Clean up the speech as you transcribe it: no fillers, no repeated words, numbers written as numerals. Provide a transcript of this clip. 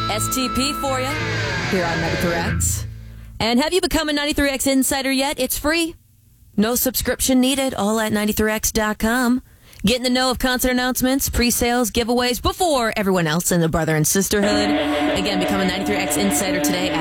STP for you here on 93X. And have you become a 93X Insider yet? It's free. No subscription needed, all at 93X.com. Get in the know of concert announcements, pre-sales, giveaways before everyone else in the brother and sisterhood. Again, become a 93X Insider today at